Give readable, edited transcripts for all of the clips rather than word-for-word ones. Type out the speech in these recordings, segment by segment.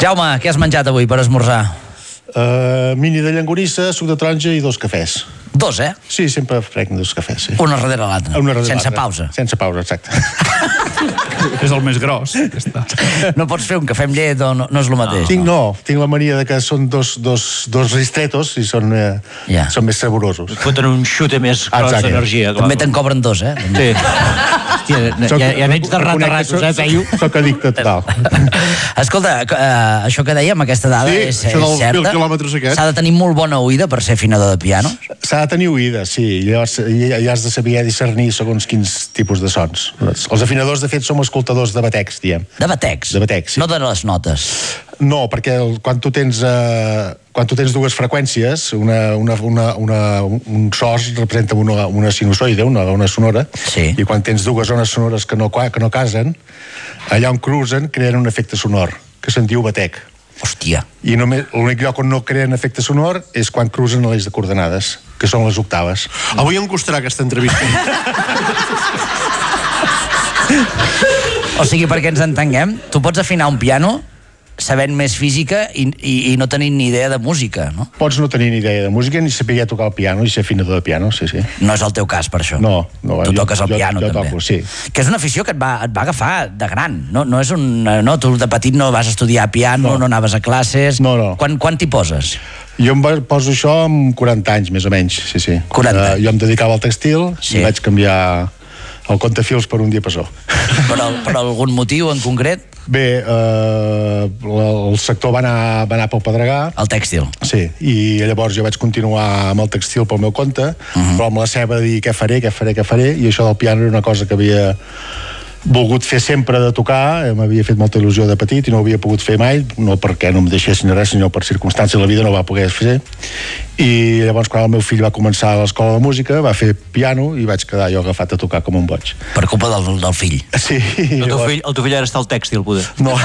Jaume, què has menjat avui per esmorzar? Mini de llonganissa, suc de taronja i 2 cafès. 2, eh? Sí, sempre frec 2 cafès, sí. Una darrere l'altra. Sense pausa. Sense pausa, exacte. És el més gros. No pots fer un cafè amb llet o no és el mateix? Tinc la mania de que són dos ristretos i són més saborosos. Foten un xute més gros d'energia. També te'n cobren 2, eh? Sí. Hòstia, ja n'ets de ratos, Peyu? Soc addicte total. Escolta, això que dèiem, aquesta dada és certa? S'ha de tenir molt bona oïda per ser afinador de piano? S'ha de tenir oïda, sí. Llavors ja has de saber discernir segons quins tipus de sons. Els afinadors, de fet, som escoltadors de batecs, diem. De batecs? De batecs, sí. No de les notes? No, perquè quan tu tens dues freqüències, un so representa una sinusoide, una sonora, i quan tens dues ones sonores que no casen, allà on cruzen creen un efecte sonor, que se'n diu batec. Hòstia. I l'únic lloc on no creen efecte sonor és quan cruzen l'eix de coordenades, que són les octaves. Avui em costarà aquesta entrevista. O sigui, perquè ens entenguem, tu pots afinar un piano sabent més física i no tenint ni idea de música, no? Pots no tenir ni idea de música ni saber tocar el piano i ser afinador de piano, sí. No és el teu cas, per això? No. Tu toques el piano, també. Jo toco, sí. Que és una afició que et va agafar de gran, no és un... No, tu de petit no vas estudiar piano, no anaves a classes... No. Quan t'hi poses? Jo em poso això amb 40 anys, més o menys, sí. 40 anys. Jo em dedicava al textil i vaig canviar el comptafils per un diapasó. Per algun motiu en concret? Bé, el sector va anar pel pedregar. El tèxtil. Sí, i llavors jo vaig continuar amb el tèxtil pel meu compte, però amb la ceba de dir què faré, i això del piano era una cosa que havia volgut fer sempre de tocar, m'havia fet molta il·lusió de petit i no ho havia pogut fer mai, no perquè no em deixessin res, sinó per circumstàncies de la vida no va poder fer. I llavors quan el meu fill va començar a l'escola de música va fer piano i vaig quedar jo agafat a tocar com un boig. Per culpa del fill? Sí. El teu fill ara està al tèxtil, poder? No.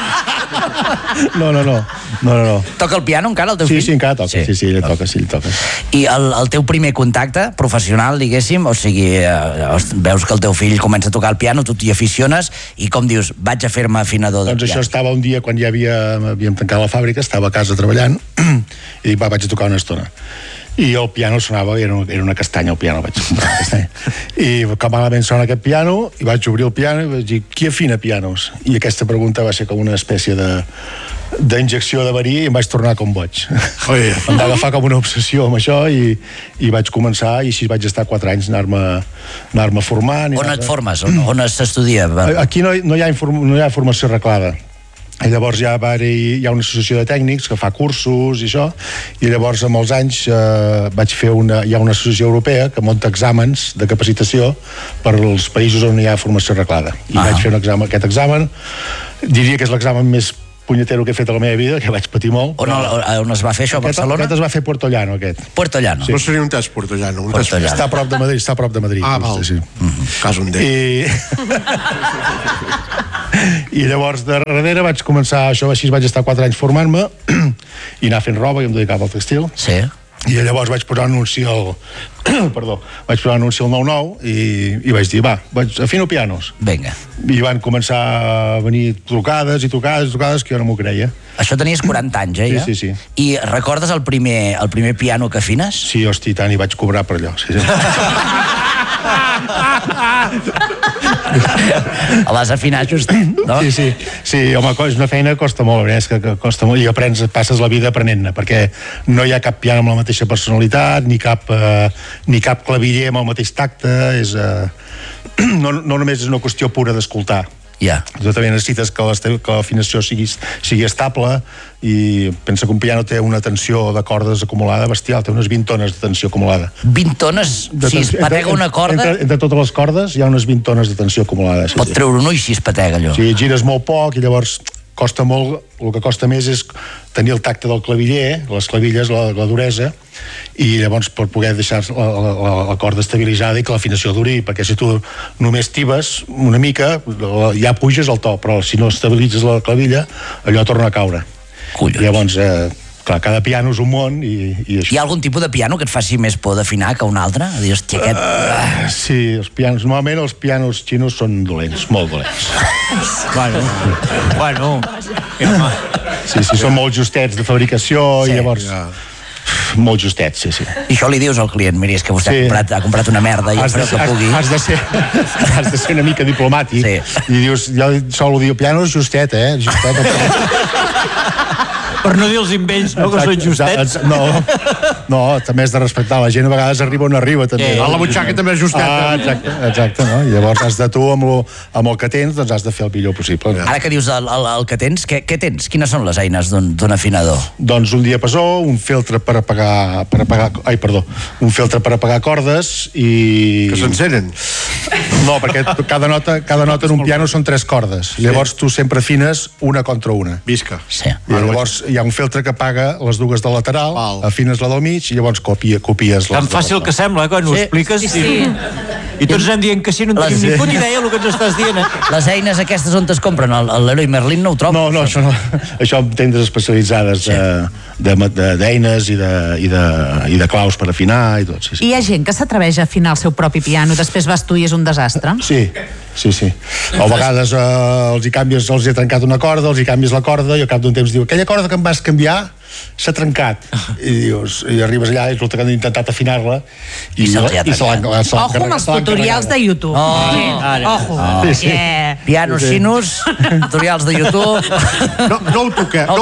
Toca el piano encara, el teu fill? Sí, encara toca, sí, ell toca. I el teu primer contacte professional, diguéssim, o sigui, veus que el teu fill comença a tocar el piano, tu t'hi aficiones, i com dius, vaig a fer-me afinador de piano? Doncs això estava un dia quan ja havíem tancat la fàbrica, estava a casa treballant, i dic, vaig a tocar una estona. I el piano sonava, era una castanya el piano, vaig comprar una castanya. I com malament sona aquest piano, i vaig obrir el piano i vaig dir, qui afina pianos? I aquesta pregunta va ser com una espècie d'injecció de verí i em vaig tornar com boig. Em va agafar com una obsessió amb això i vaig començar, i així vaig estar 4 anys anar-me formant. On et formes? On s'estudia? Aquí no hi ha formació reglada. I llavors hi ha una associació de tècnics que fa cursos i això, i llavors amb els anys vaig fer hi ha una associació europea que munta exàmens de capacitació per als països on hi ha formació reglada. I vaig fer aquest examen, diria que és l'examen més punyetero que he fet a la meva vida, que vaig patir molt. On es va fer això, a Barcelona? Aquest es va fer a Puerto Llano, aquest. Puerto Llano? No seria un test, Puerto Llano. Està a prop de Madrid. Ah, val. Cas on I llavors darrere vaig començar això, així vaig estar 4 anys formant-me i anar fent roba, i em dedicava al textil. Sí. I llavors vaig posar un anunci al 9-9 i vaig dir, afino pianos. Vinga. I van començar a venir trucades que jo no m'ho creia. Això tenies 40 anys, ja? Sí. I recordes el primer piano que afines? Sí, hosti, tant, i vaig cobrar per allò. Sí. El vas afinar justet, no? Sí, home, és una feina que costa molt, és que costa molt, i passes la vida aprenent-ne, perquè no hi ha cap piano amb la mateixa personalitat, ni cap claviller amb el mateix tacte, no només és una qüestió pura d'escoltar. Tu també necessites que l'afinació sigui estable, i pensa que un piano té una tensió de cordes acumulada bestial, té unes 20 tones de tensió acumulada. 20 tones? Si es patega una corda... Entre totes les cordes hi ha unes 20 tones de tensió acumulada. Pot treure un ull si es patega, allò. Sí, gires molt poc i llavors costa molt, el que costa més és tenir el tacte del claviller, les clavilles, la duresa, i llavors per poder deixar la corda estabilitzada i que l'afinació duri, perquè si tu només tibes una mica ja puges el to, però si no estabilitzes la clavilla allò torna a caure. Collons. Llavors Clar, cada piano és un món i això. Hi ha algun tipus de piano que et faci més por d'afinar que un altre? A dir, hòstia, aquest... Sí, els pianos, normalment els pianos xinos són dolents, molt dolents. Bueno. Sí, són molt justets de fabricació i llavors... Molt justets, sí. I això li dius al client, miri, és que vostè ha comprat una merda i espero que pugui... Has de ser una mica diplomàtic i dius, jo sol ho diu, piano és justet, justet. Per no dir els invents, no, que són justets. No, també has de respectar la gent, a vegades arriba on arriba, també. A la butxaca també és justet. Exacte, no? I llavors has de tu, amb el que tens, doncs has de fer el millor possible. Ara que dius el que tens, què tens? Quines són les eines d'un afinador? Doncs un diapasó, un filtre per apagar cordes i... Que s'encenen. No, perquè cada nota en un piano són 3 cordes. Llavors tu sempre afines una contra una. Visca. Sí. I llavors hi ha un filtre que apaga les dues de lateral, afines la del mig i llavors copies tan fàcil que sembla, quan ho expliques. I tots anem dient que sí, no en tenim ni puta idea el que ens estàs dient. Les eines aquestes on es compren? L'Leroy Merlin no ho trobo. No, això no. Això en tendes especialitzades d'eines i de claus per afinar i tot. Sí. Hi ha gent que s'atreveix a afinar el seu propi piano, després vas tu i és un desastre? Sí. A vegades els hi trencat una corda, els hi canvies la corda i al cap d'un temps diu, aquella corda que em vas canviar s'ha trencat. I arribes allà i resulta que han intentat afinar-la i se l'han Ojo amb els tutorials de YouTube. Ojo. Pianos xinos, tutorials de YouTube. No ho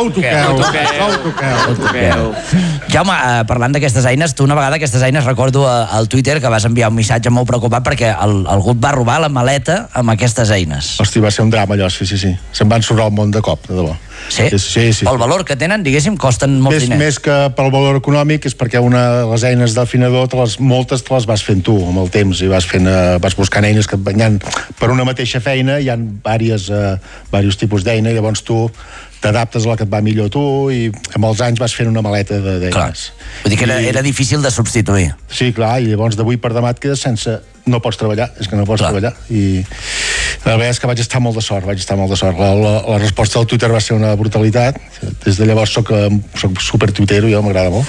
toqueu. Jaume, parlant d'aquestes eines, tu una vegada aquestes eines recordo al Twitter que vas enviar un missatge molt preocupat perquè algú et va robar la maleta amb aquestes eines. Hosti, va ser un drama allò, sí. Se'n van sobrar el món de cop, de debò. Sí? Pel valor que tenen, diguéssim, costen molts diners. Més que pel valor econòmic és perquè les eines d'afinador moltes te les vas fent tu amb el temps i vas buscant eines que hi ha per una mateixa feina, hi ha diversos tipus d'eina i llavors tu t'adaptes a la que et va millor tu i amb els anys vas fent una maleta d'eines. Vull dir que era difícil de substituir. Sí, clar, i llavors d'avui per demà et quedes sense... No pots treballar, és que no pots treballar. I la veritat és que vaig estar molt de sort. La resposta del Twitter va ser una brutalitat. Des de llavors soc super tuitero, jo m'agrada molt.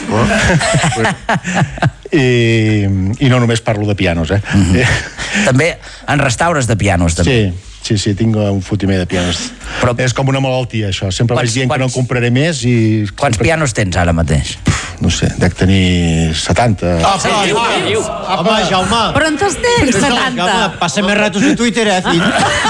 I no només parlo de pianos, També en restaures de pianos, també. Sí, tinc un fotimer de pianos. Però és com una malaltia, això. Sempre vaig dient que no en compraré més i... Quants pianos tens ara mateix? No sé, dec tenir 70. Home, Jaume. Però on els tens, 70? Passa més ratos a Twitter, fill.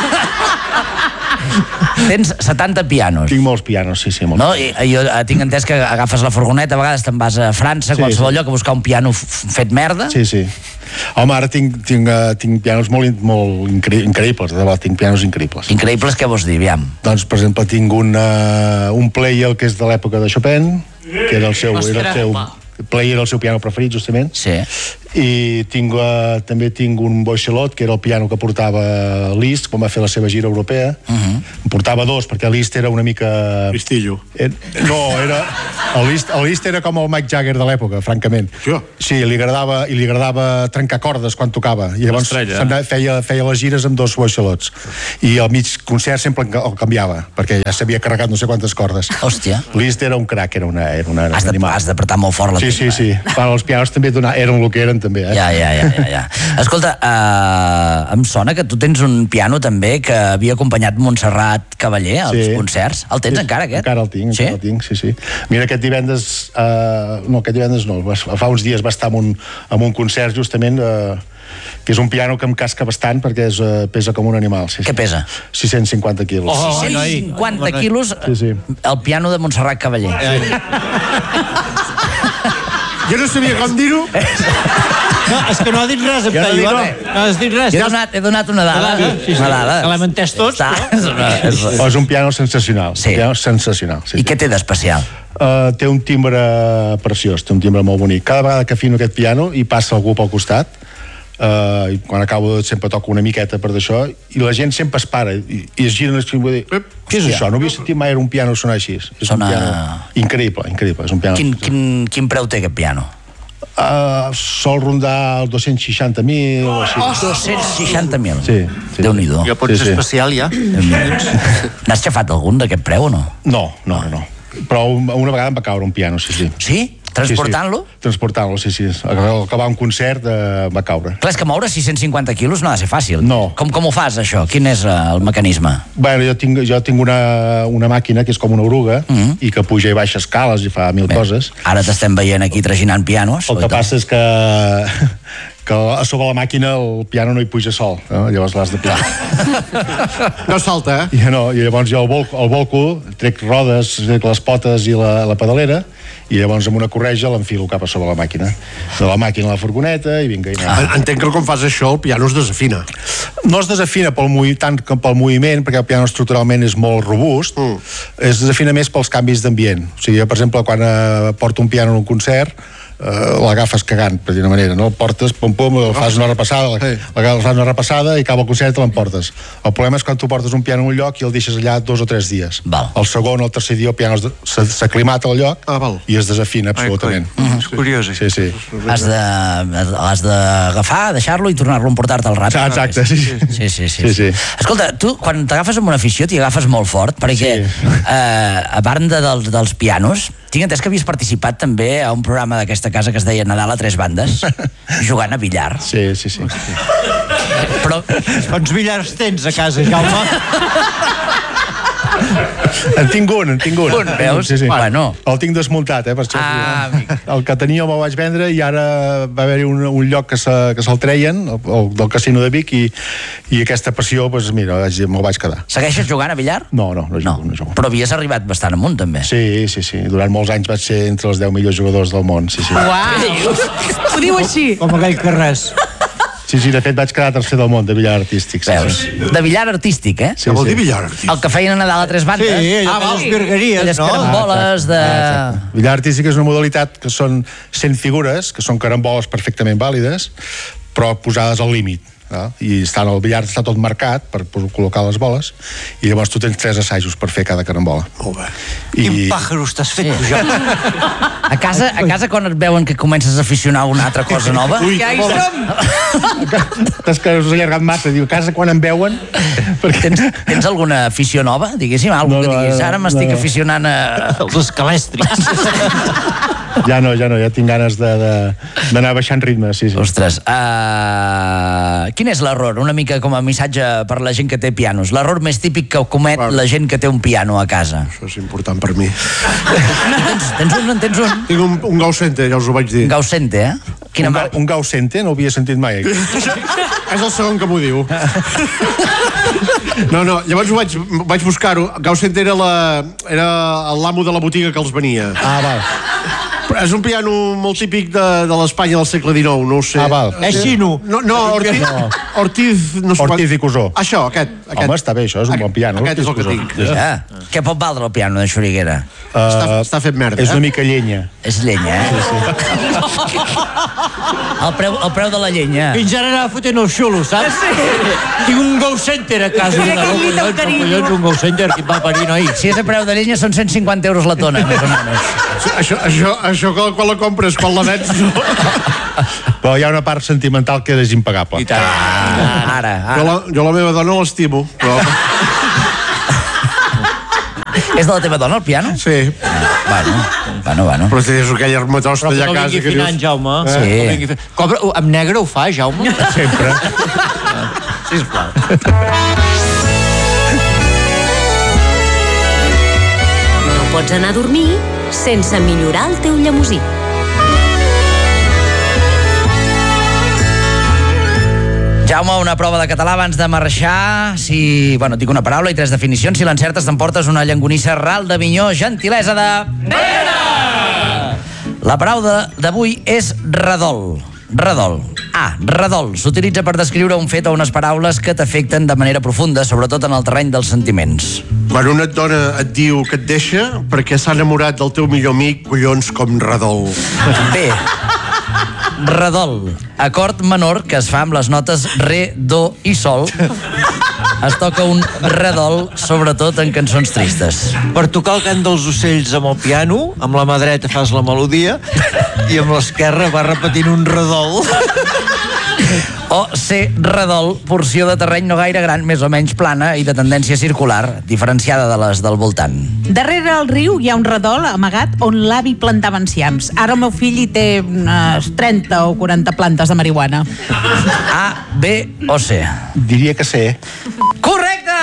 Tens 70 pianos. Tinc molts pianos, sí, molts. No? Jo tinc entès que agafes la furgoneta, a vegades te'n vas a França, qualsevol lloc, a buscar un piano fet merda. Sí. Home, ara tinc pianos molt increïbles, de debò, tinc pianos increïbles. Increïbles, què vols dir, aviam? Doncs, per exemple, tinc un Player que és de l'època de Chopin, que era el seu Player, el seu piano preferit, justament. Sí. I també tinc un Boixelot, que era el piano que portava Liszt quan va fer la seva gira europea. En portava 2, perquè Liszt era una mica... Listillo. No, el Liszt era com el Mick Jagger de l'època, francament. Sí, li agradava trencar cordes quan tocava. I llavors feia les gires amb 2 Boixelots. I al mig concert sempre el canviava, perquè ja s'havia carregat no sé quantes cordes. Hòstia. Liszt era un crac, era un animal. Has d'apretar molt fort la Sí. Els pianos també eren el que eren, també. Ja. Escolta, em sona que tu tens un piano també que havia acompanyat Montserrat Cavaller als concerts. El tens encara, aquest? Encara el tinc, sí. Mira, aquest divendres no, fa uns dies va estar en un concert justament que és un piano que em casca bastant perquè pesa com un animal. Què pesa? 650 quilos. 650 quilos el piano de Montserrat Cavaller. Jo no sabia com dir-ho. No, és que no ha dit res, no has dit res. He donat una dada. Una dada. Que l'hem entès tots. És un piano sensacional. I què té d'especial? Té un timbre preciós, té un timbre molt bonic. Cada vegada que afino aquest piano i passa algú pel costat, i quan acabo sempre toco una miqueta per d'això i la gent sempre es para i es giren i vull dir, què és això? No havia sentit mai un piano sonar així. És un piano increïble. És un piano. Quin preu té aquest piano? Sol rondar els 260.000 o així. 260.000? Sí. Déu-n'hi-do. Ja pots ser especial, ja. N'has xafat algun d'aquest preu o no? No. Però una vegada em va caure un piano, sí. Sí? Transportant-lo? Sí. Transportant-lo, sí. Al acabar un concert va caure. Clar, és que moure 650 quilos no ha de ser fàcil. No. Com ho fas, això? Quin és el mecanisme? Bueno, jo tinc una màquina que és com una oruga i que puja i baixa escales i fa mil coses. Ara t'estem veient aquí traginant pianos. El que passa és que a sobre la màquina el piano no hi puja sol, no? Llavors l'has de pujar. No salta, eh? I llavors jo el volco, trec rodes, trec les potes i la pedalera, i llavors amb una correja l'enfilo cap a sobre la màquina. De la màquina a la furgoneta i vinga. Entenc que quan fas això el piano es desafina. No es desafina tant com pel moviment, perquè el piano estructuralment és molt robust, es desafina més pels canvis d'ambient. O sigui, jo, per exemple, quan porto un piano en un concert, l'agafes cagant, per dir una manera, no? El portes, pum, fas una repassada, i acaba el concert i te l'emportes. El problema és quan tu portes un piano en un lloc i el deixes allà 2 o 3 dies. El segon o el tercer dia el piano s'aclimata al lloc i es desafina absolutament. És curiós. Sí. Has d'agafar, deixar-lo i tornar-lo a emportar-te al ràpid. Exacte, sí. Escolta, tu quan t'agafes amb una afició t'hi agafes molt fort, perquè a banda dels pianos, tinc entès que havies participat també a un programa d'aquesta casa que es deia Nadal a 3 bandes, jugant a billar. Sí. Però quants billars tens a casa, Jaume? En tinc un. Veus? Sí. Bueno. El tinc desmuntat, per això. El que tenia me'l vaig vendre i ara va haver-hi un lloc que se'l treien, el del casino de Vic, i aquesta passió, doncs mira, me'l vaig quedar. Segueixes jugant a billar? No jugo. Però havies arribat bastant amunt, també. Sí. Durant molts anys vaig ser entre els 10 millors jugadors del món, sí. Uau! Ho diu així? Com aquell que res. Sí, de fet vaig quedar tercer del món de billar artístic. Veus? De billar artístic, eh? Què vol dir billar artístic? El que feien a Nadal a 3 bandes. Sí, les virgueries, les no? caramboles de... Billar artístic és una modalitat que són 100 figures, que són caramboles perfectament vàlides, però posades al límit. I el billar està tot marcat per col·locar les boles, i llavors tu tens 3 assajos per fer cada carambola. Molt bé. Quin pàjaro estàs fet, tu, Jaume? A casa quan et veuen que comences a aficionar a una altra cosa nova... Ja hi som! És que us he allargat massa, diu, a casa quan em veuen... Tens alguna afició nova, diguéssim? Algú que diguis, ara m'estic aficionant a... Els escalèstrics. Ja tinc ganes d'anar baixant ritme, sí. Ostres, quin és l'error? Una mica com a missatge per la gent que té pianos. L'error més típic que comet la gent que té un piano a casa. Això és important per mi. Tens un? Tinc un Gaucente, ja us ho vaig dir. Gaucente, eh? Un Gaucente? No ho havia sentit mai. És el segon que m'ho diu. No, llavors vaig buscar-ho. Gaucente era l'amo de la botiga que els venia. Val. És un piano molt típic de l'Espanya del segle XIX, no ho sé. Val. És xino. No, Ortiz... Ortiz i Cusó. Això, aquest. Home, està bé, això és un bon piano. Aquest és el que tinc. Què pot valdre el piano de Xuriguera? Està fet merda, És una mica llenya. És llenya, eh? El preu de la llenya. Fins ara anava fotent el xulo, saps? Tinc un Go Center a casa. Un Go Center que em va parir, noi. Si és a preu de llenya són 150 euros la tona, més o menys. Això que quan la compres, quan la vens... Però hi ha una part sentimental que és impagable. I tant. Ara. Jo la meva dona l'estimo, però... És de la teva dona, el piano? Sí. Bueno. Però si és aquella armatosta allà a casa que dius... Jaume. Sí. Cobra, amb negre ho fa, Jaume? Sempre. Sisplau. No pots anar a dormir sense millorar el teu llemosí. Jaume, una prova de català abans de marxar. Dic una paraula i 3 definicions. Si l'encertes t'emportes una llangonissa ral de Minyó, gentilesa de... Mena! La paraula d'avui és redol. Redol. Redol. S'utilitza per descriure un fet o unes paraules que t'afecten de manera profunda, sobretot en el terreny dels sentiments. Quan una dona et diu que et deixa perquè s'ha enamorat del teu millor amic, collons com redol. Bé. Redol, acord menor que es fa amb les notes re, do i sol. Es toca un redol, sobretot en cançons tristes. Per tocar el cant dels ocells amb el piano, amb la mà dreta fas la melodia i amb l'esquerra va repetint un redol. O C, redol, porció de terreny no gaire gran, més o menys plana i de tendència circular, diferenciada de les del voltant. Darrere el riu hi ha un redol amagat on l'avi plantava enciams. Ara el meu fill hi té unes 30 o 40 plantes de marihuana. A, B o C? Diria que C. Correcte!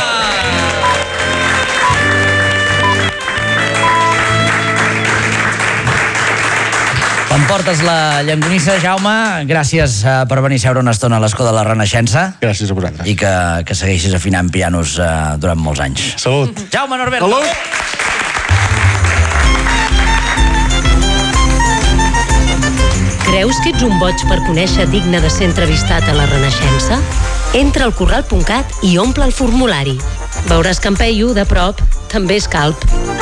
T'emportes la llonganissa, Jaume. Gràcies per venir a seure una estona a l'escó de la Renaixença. Gràcies a vosaltres. I que segueixis afinant pianos durant molts anys. Salut. Jaume Norbert. Salut. Creus que ets un boig per conèixer digne de ser entrevistat a la Renaixença? Entra al corral.cat i omple el formulari. Veuràs que en Peyu, de prop, també és calp.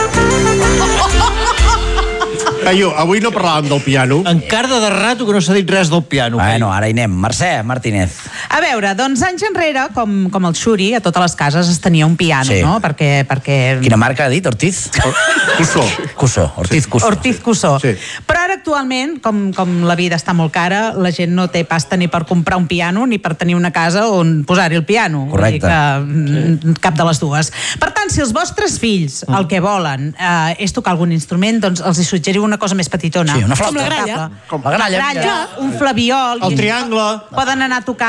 Peyu, avui no parlàvem del piano. Encara de rato que no s'ha dit res del piano. Bueno, ara hi anem. Mercè Martínez. A veure, doncs anys enrere, com el Xuri, a totes les cases es tenia un piano, Sí. no? Perquè... Quina marca ha dit, Ortiz? Cussó. Cussó, Ortiz Cussó. Ortiz Cussó. Sí. Però ara actualment, com la vida està molt cara, la gent no té pasta ni per comprar un piano ni per tenir una casa on posar-hi el piano. Correcte. Vull dir que cap de les dues. Per tant, si els vostres fills el que volen és tocar algun instrument, doncs els hi suggeriu una cosa més petitona. Sí, una flauta. Com la gralla. La gralla. Gralla, un flabiol. El triangle. Poden anar a tocar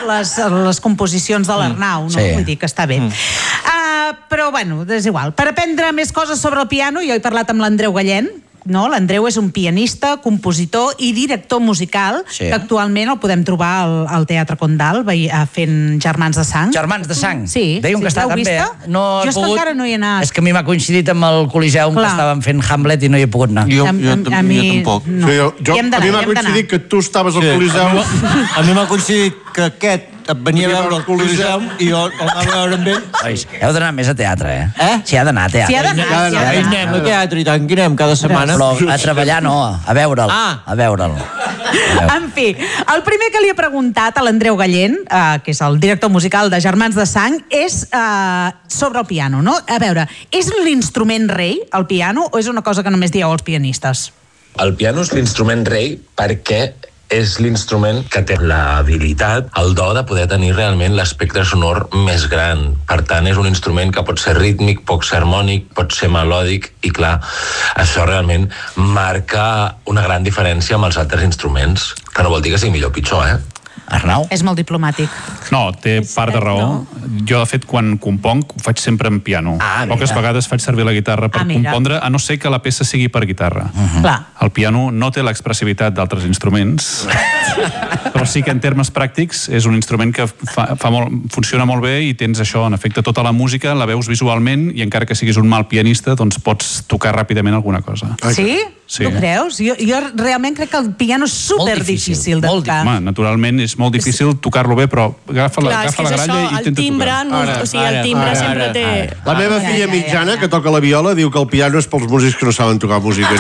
les composicions de l'Arnau, no? Sí. Vull dir que està bé. Però, bueno, és igual. Per aprendre més coses sobre el piano, jo he parlat amb l'Andreu Gallén, no? L'Andreu és un pianista, compositor i director musical, Sí. que actualment el podem trobar al Teatre Condal fent Germans de Sang. Germans de Sang. Sí, Dèiem que està l'heu tan bé. vista? No he Jo és que pogut... encara no hi he anat. És que a mi m'ha coincidit amb el Coliseum que Clar. estaven fent Hamlet i no hi he pogut anar. Jo A mi tampoc. no. Sí, Hi hem d'anar, a mi m'ha hi hem d'anar. coincidit que tu estaves al Sí. Coliseu. A mi m'ha coincidit que aquest et venia a veure el Coliseum i jo el anava a veure amb ell. Nois, heu d'anar més a teatre, Eh? Si ha d'anar a teatre. S'hi ha d'anar, Ja s'hi ha Hi d'anar. anem a teatre i tant, que anem cada setmana. Però a treballar no, a veure'l. Ah. A veure'l. En fi, el primer que li he preguntat a l'Andreu Gallén, que és el director musical de Germans de Sang, és sobre el piano, no? A veure, és l'instrument rei, el piano, o és una cosa que només dieu els pianistes? El piano és l'instrument rei perquè és l'instrument que té l'habilitat, el do de poder tenir realment l'espectre sonor més gran. Per tant, és un instrument que pot ser rítmic, pot ser harmònic, pot ser melòdic i, clar, això realment marca una gran diferència amb els altres instruments, que no vol dir que sigui millor o pitjor, Arnau? És molt diplomàtic. No, té part de raó. Jo, de fet, quan componc, ho faig sempre en piano. Ah, mira. Poques vegades faig servir la guitarra per mira. compondre, a no ser que la peça sigui per guitarra. Clar. El piano no té l'expressivitat d'altres instruments, però sí que en termes pràctics és un instrument que funciona molt bé i tens això, en efecte, tota la música, la veus visualment i encara que siguis un mal pianista, doncs pots tocar ràpidament alguna cosa. Sí? Sí. Tu creus? Jo realment crec que el piano és superdifícil de molt tocar. Home, naturalment és molt difícil tocar-lo bé, però agafa la gralla i intenta tocar. El timbre sempre té... La meva filla mitjana, que toca la viola, diu que el piano és pels músics que no saben tocar música.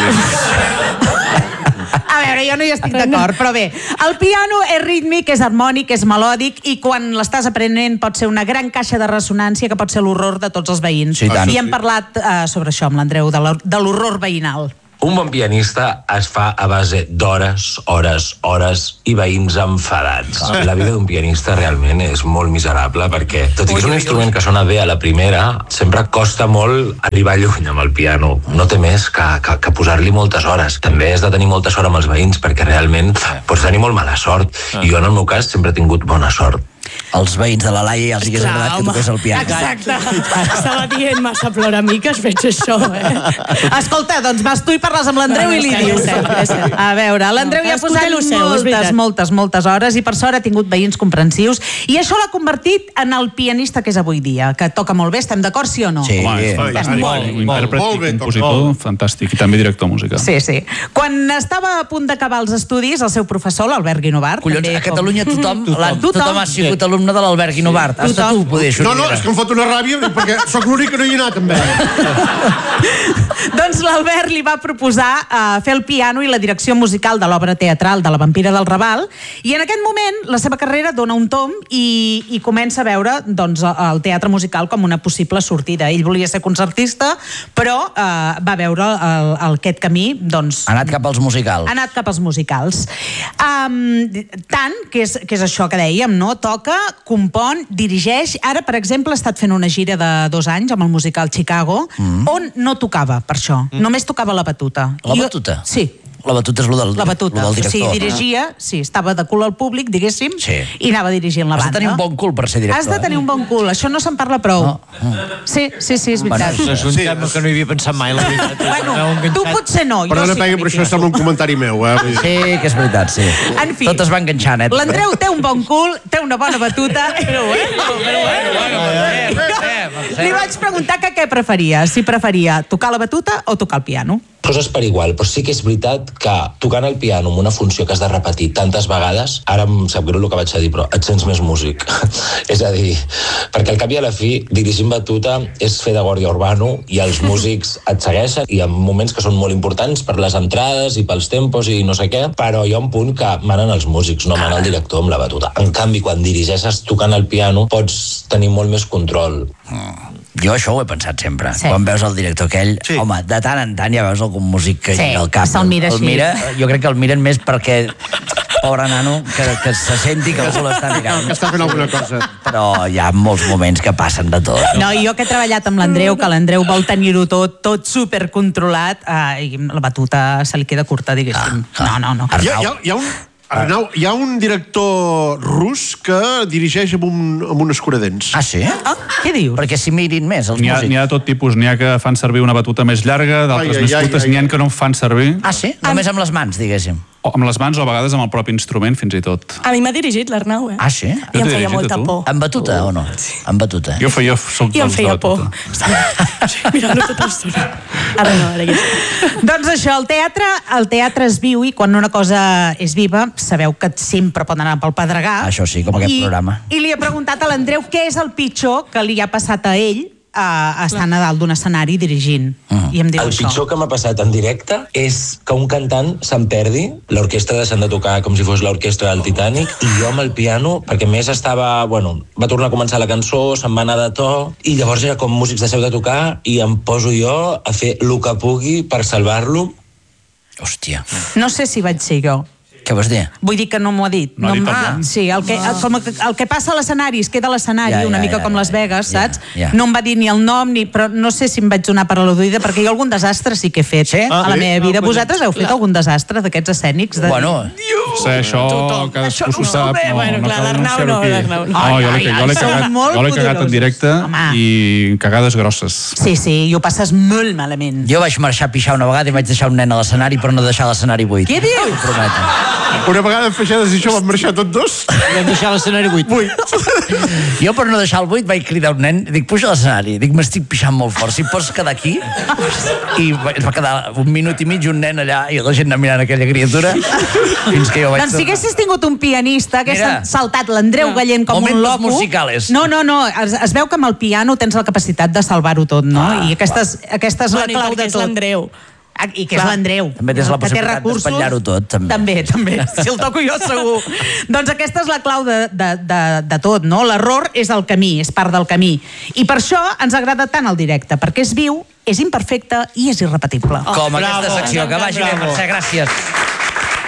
A veure, jo no hi estic d'acord, però bé, el piano és rítmic, és harmònic, és melòdic i quan l'estàs aprenent pot ser una gran caixa de ressonància que pot ser l'horror de tots els veïns. Sí, tant. I hem parlat sobre això amb l'Andreu, de l'horror veïnal. Un bon pianista es fa a base d'hores, hores, hores i veïns enfadats. La vida d'un pianista realment és molt miserable perquè, tot i que és un instrument que sona bé a la primera, sempre costa molt arribar lluny amb el piano. No té més que posar-li moltes hores. També has de tenir molta sort amb els veïns perquè realment pots tenir molt mala sort. I jo, en el meu cas, sempre he tingut bona sort. Els veïns de la Laia els hagués agradat que toqués el piano. Exacte. Estava dient massa ploramiques, veig això, Escolta, doncs vas tu i parles amb l'Andreu i li dius. A veure, l'Andreu ja ha posat moltes hores i per sort ha tingut veïns comprensius i això l'ha convertit en el pianista que és avui dia, que toca molt bé, estem d'acord, sí o no? Sí. Home, és fantàstic. Un intèrpret molt bé, i compositor fantàstic, i també director musical. Sí, sí. Quan estava a punt d'acabar els estudis, el seu professor, l'Albert Guinovart... Collons, a Catalunya tothom ha sigut alumne de l'Albert Guinovart. Hasta tu, poder, No, és que em fot una ràbia perquè sóc l'únic que no hi he anat amb ell. Doncs l'Albert li va proposar fer el piano i la direcció musical de l'obra teatral de La vampira del Raval, i en aquest moment la seva carrera dona un tomb i comença a veure doncs, el teatre musical com una possible sortida. Ell volia ser concertista, però va veure aquest camí... Doncs, ha anat cap als musicals. Ha anat cap als musicals. Tant, que és això que dèiem, no? Toca, compon, dirigeix. Ara, per exemple, ha estat fent una gira de 2 anys amb el musical Chicago, on no tocava, per això. Només tocava la batuta. La batuta? Sí. La batuta és lo del director. Sí, dirigia, estava de cul al públic, diguéssim, i anava dirigint la banda. Has de tenir un bon cul per ser director. Has de tenir un bon cul, això no se'n parla prou. Sí, és veritat. És un tema que no hi havia pensat mai, la veritat. Bueno, tu potser no, jo sí. Perdona, Peggy, però això sembla un comentari meu, Sí, que és veritat, sí. En fi. Tot es va enganxant, L'Andreu té un bon cul, té una bona batuta. Li vaig preguntar que què preferia, si preferia tocar la batuta o tocar el piano. Coses per igual, però sí que és veritat que tocant el piano amb una funció que has de repetir tantes vegades, ara em sap greu el que vaig a dir, però et sents més músic. És a dir, perquè al cap i a la fi, dirigint batuta és fer de guàrdia urbano i els músics et segueixen i hi ha moments que són molt importants per les entrades i pels tempos i no sé què, però hi ha un punt que manen els músics, no mana el director amb la batuta. En canvi, quan dirigeixes tocant el piano, pots tenir molt més control. Jo això ho he pensat sempre. Quan veus el director aquell, home, de tant en tant ja veus algun músic que gira al cap. Se'l mira així. Jo crec que el miren més perquè, pobre nano, que se senti que algú l'està mirant. Que està fent alguna cosa. Però hi ha molts moments que passen de tot. No, i jo que he treballat amb l'Andreu, que l'Andreu vol tenir-ho tot supercontrolat, i la batuta se li queda curta, diguéssim. No. Arnau, hi ha un director rus que dirigeix amb un escuradents. Ah, sí? Què dius? Perquè s'hi mirin més els músics. N'hi ha de tot tipus. N'hi ha que fan servir una batuta més llarga, d'altres més curtes, n'hi ha que no en fan servir. Ah, sí? Només amb les mans, diguéssim. O amb les mans o a vegades amb el propi instrument, fins i tot. A mi m'ha dirigit l'Arnau, Ah, sí? I em feia molta por. Amb batuta o no? Amb batuta. Jo soc I em feia por. Mirant-ho tota l'estona. Ara no, ara ja està. Doncs això, el teatre es viu i quan una cosa és viva, sabeu que sempre pot anar pel pedregar. Això sí, com aquest programa. I li he preguntat a l'Andreu què és el pitjor que li ha passat a ell a estar a dalt d'un escenari dirigint. I em diu el això. pitjor que m'ha passat en directe és que un cantant se'n perdi, l'orquestra deixant de tocar com si fos l'orquestra del Titanic, i jo amb el piano, perquè més estava, va tornar a començar la cançó, se'n va anar de to, i llavors era com músics deixeu de tocar, i em poso jo a fer el que pugui per salvar-lo. Hòstia. No sé si vaig ser jo. Què vols dir? Vull dir que no m'ho ha dit. No ha dit el Sí, el que passa a l'escenari, es queda a l'escenari, una mica com Las Vegas, saps? ja. No em va dir ni el nom, però no sé si em vaig donar per al·ludida, perquè jo algun desastre sí que he fet a la meva vida. Vosaltres heu fet algun desastre d'aquests escènics? Bueno, això cadascú s'ho sap. Bueno, clar, l'Arnau no. Jo l'he cagat en directe i cagades grosses. Sí, i ho passes molt malament. jo vaig marxar a pixar una vegada i vaig deixar un nen a l'escenari per no deixar l'escenari buit. Què dius? Ho prometo. Una vegada en Feixades i això van marxar tots dos. Vam deixar l'escenari buit. Jo per no deixar el buit vaig cridar un nen, dic, puja a l'escenari, dic, m'estic pixant molt fort, si pots quedar aquí. I es va quedar 1 minut i mig un nen allà i la gent anant mirant aquella criatura fins que jo vaig... Doncs si haguessis tingut un pianista, hagués saltat l'Andreu Gallent com un loco... musicales. No, es veu que amb el piano tens la capacitat de salvar-ho tot, no? I aquesta és la clau de tot. l'Andreu. I que és l'Andreu. També tens la possibilitat d'espatllar-ho tot. També. Si el toco jo, segur. Doncs aquesta és la clau de tot, no? L'error és el camí, és part del camí. I per això ens agrada tant el directe, perquè és viu, és imperfecte i és irrepetible. Com aquesta secció, que vagi bé, Mercè, gràcies.